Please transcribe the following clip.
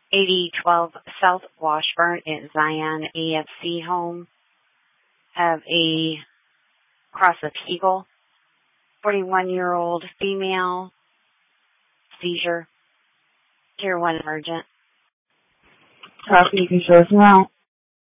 8012 South Washburn at Zion AFC home. Have a cross of Eagle, 41-year-old female, seizure, Tier 1 emergent. Copy, you can show us around.